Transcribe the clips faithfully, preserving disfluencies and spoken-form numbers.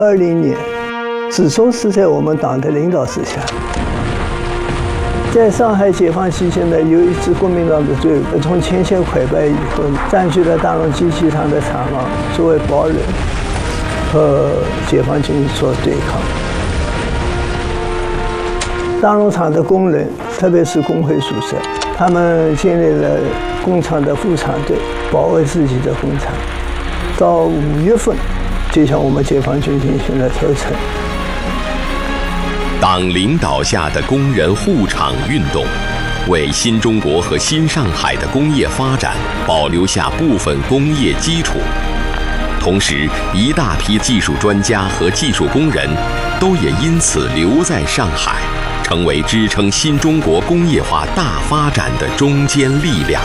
二零年，自从是在我们党的领导之下，在上海解放期间呢，有一支国民党的队伍从前线溃败以后，占据了大龙机器厂的厂房作为保人，和解放军做对抗。大龙厂的工人，特别是工会宿舍，他们建立了工厂的副厂队，保卫自己的工厂。到五月份，就向我们解放军进行了投诚。 党领导下的工人护厂运动，为新中国和新上海的工业发展保留下部分工业基础。同时，一大批技术专家和技术工人都也因此留在上海，成为支撑新中国工业化大发展的中坚力量。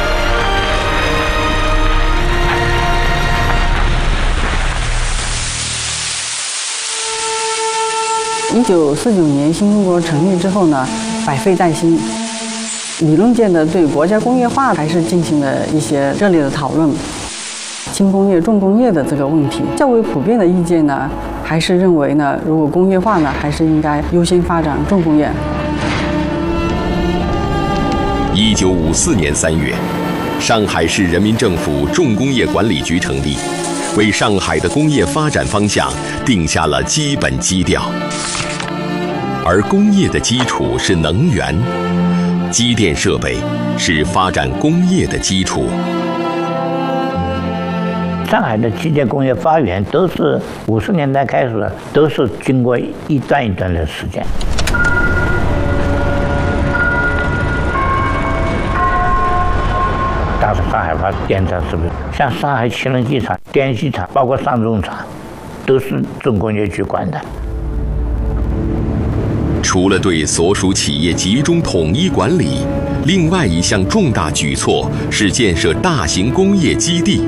一九四九年新中国成立之后呢，百废待兴，理论界呢对国家工业化还是进行了一些热烈的讨论。轻工业、重工业的这个问题，较为普遍的意见呢，还是认为呢，如果工业化呢，还是应该优先发展重工业。 一九五四年三月，上海市人民政府重工业管理局成立，为上海的工业发展方向定下了基本基调。而工业的基础是能源，机电设备是发展工业的基础。 上海的机电工业发源都是五十年代开始，都是经过一段一段的时间。当时上海发电厂是不是像上海汽轮机厂、电机厂，包括上重厂，都是重工业局管的。 除了对所属企业集中统一管理，另外一项重大举措是建设大型工业基地。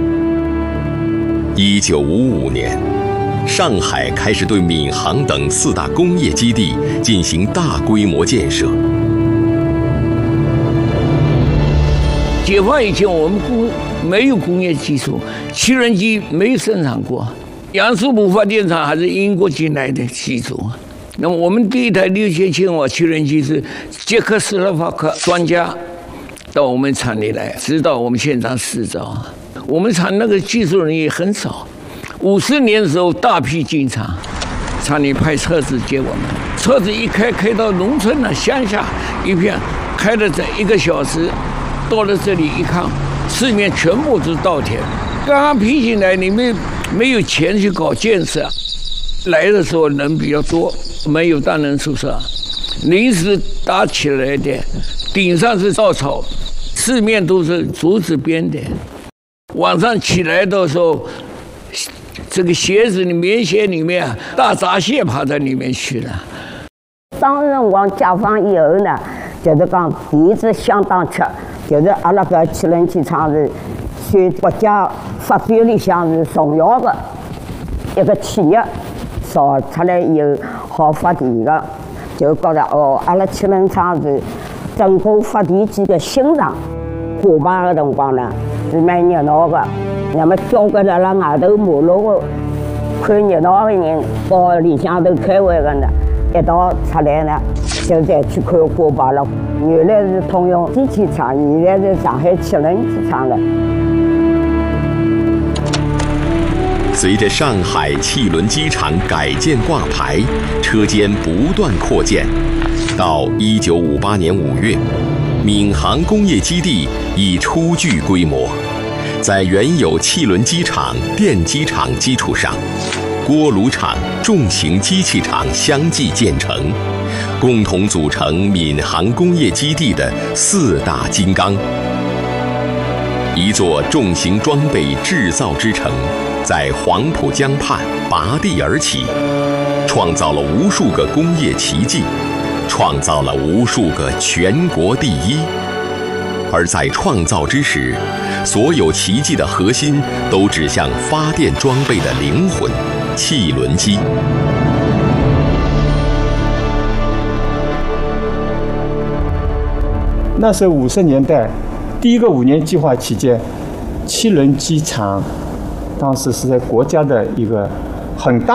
一九五五年，上海开始对闵行等四大工业基地进行大规模建设。 解放以前，我们工没有工业技术，汽轮机没有生产过，杨树浦发电厂还是英国进来的技术。那么我们第一台六千千瓦汽轮机是捷克斯洛伐克专家到我们厂里来指导我们现场试造。我们厂那个技术人也很少，五十年的时候大批进厂，厂里派车子接我们，车子一开开到农村了，乡下一片，开了这一个小时，到了这里一看，四面全部是稻田。刚刚批进来，你们没有钱去搞建设，来的时候人比较多，没有单人宿舍，临时搭起来的，顶上是稻草，四面都是竹子编的。晚上起来的时候，这个鞋子里棉鞋里面大闸蟹爬在里面去了。 当辰光解放以后呢，就是讲电子相当缺，就是阿拉搿汽轮机厂是算国家发展里向是重要的一个企业，造出来以后好发电的，就觉着哦，阿拉汽轮厂是整个发电机的心脏。下班的辰光呢是蛮热闹的，那么交关辣辣外头马路的看热闹的人，到里向头开会的呢，一道出来呢，就再去看花牌了。原来是通用机器厂，现在是上海汽轮机厂了。 随着上海汽轮机厂改建挂牌，车间不断扩建，到一九五八年五月。闵行工业基地已初具规模，在原有汽轮机厂、电机厂基础上，锅炉厂、重型机器厂相继建成，共同组成闵行工业基地的四大金刚。一座重型装备制造之城，在黄浦江畔拔地而起，创造了无数个工业奇迹。创造了无数个全国第一，而在创造之时，所有奇迹的核心都指向发电装备的灵魂——汽轮机。 那是五十年代第一个五年计划期间，汽轮机厂当时是在国家的一个很大